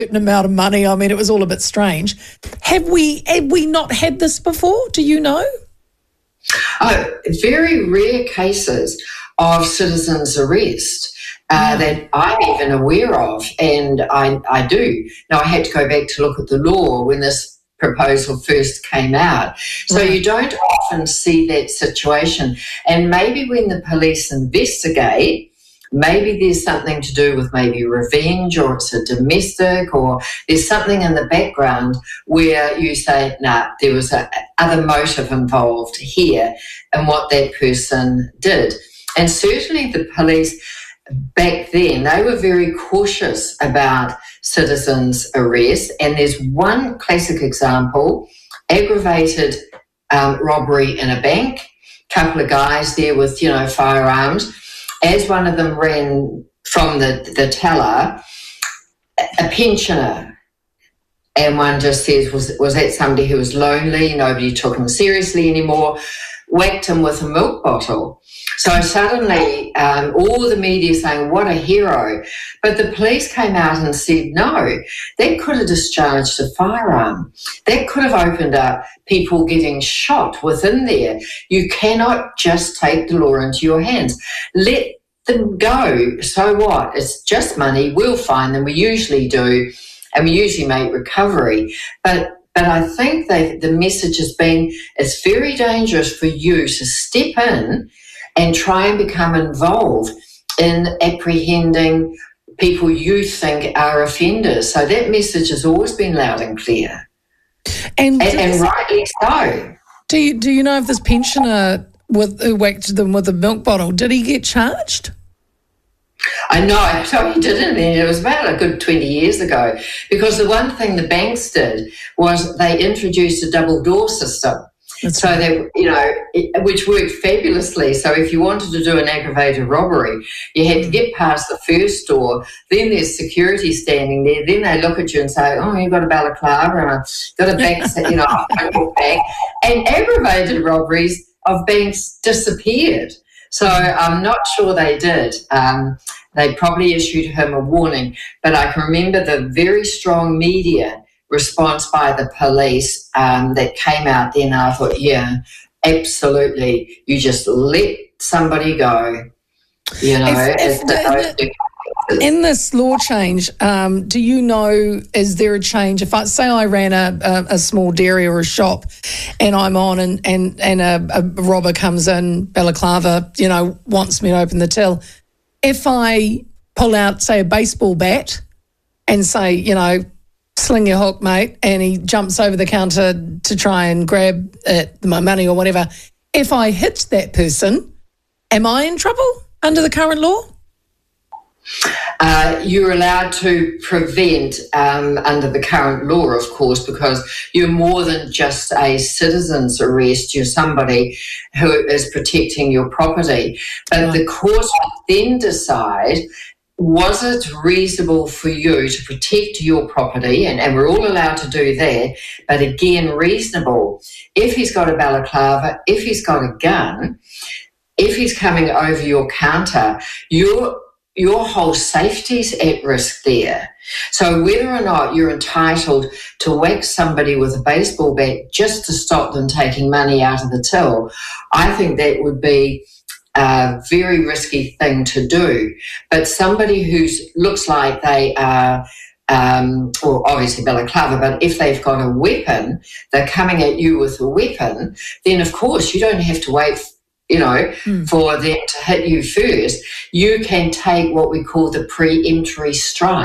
certain amount of money. I mean, it was all a bit strange. Have we not had this before? Do you know? Very rare cases of citizens' arrest that I'm even aware of, and I do. Now, I had to go back to look at the law when this proposal first came out. So you don't often see that situation. And maybe when the police investigate, maybe there's something to do with maybe revenge, or it's a domestic, or there's something in the background where you say, nah, there was a other motive involved here in what that person did. And certainly the police back then, they were very cautious about citizens' arrest. And there's one classic example, aggravated robbery in a bank, couple of guys there with, firearms. As one of them ran from the teller, a pensioner, and one just says, was that somebody who was lonely, nobody took him seriously anymore, whacked him with a milk bottle. So suddenly all the media saying, what a hero. But the police came out and said, no, that could have discharged a firearm. That could have opened up people getting shot within there. You cannot just take the law into your hands. Let them go. So what? It's just money. We'll find them. We usually do. And we usually make recovery. But I think the message has been, it's very dangerous for you to step in and try and become involved in apprehending people you think are offenders. So that message has always been loud and clear. And rightly so. Do you know if this pensioner who whacked them with a milk bottle, did he get charged? I know, so he didn't. It was about a good 20 years ago, because the one thing the banks did was they introduced a double door system. Which worked fabulously. So if you wanted to do an aggravated robbery, you had to get past the first door, then there's security standing there, then they look at you and say, oh, you've got a balaclava and I've got a bag. And aggravated robberies of banks disappeared. So I'm not sure they did. They probably issued him a warning. But I can remember the very strong media response by the police that came out then. I thought, yeah, absolutely. You just let somebody go. In this law change, do you know, is there a change? If I ran a small dairy or a shop and I'm on and a robber comes in, balaclava, wants me to open the till, if I pull out, say, a baseball bat and say, sling your hook, mate, and he jumps over the counter to try and grab my money or whatever, if I hit that person, am I in trouble under the current law? You're allowed to prevent under the current law, of course, because you're more than just a citizen's arrest. You're somebody who is protecting your property. But the court would then decide, was it reasonable for you to protect your property? And we're all allowed to do that. But again, reasonable. If he's got a balaclava, if he's got a gun, if he's coming over your counter, your whole safety's at risk there. So whether or not you're entitled to whack somebody with a baseball bat just to stop them taking money out of the till, I think that would be a very risky thing to do. But somebody who looks like they are, obviously balaclava, but if they've got a weapon, they're coming at you with a weapon, then of course you don't have to wait for them to hit you first. You can take what we call the pre-emptory strike.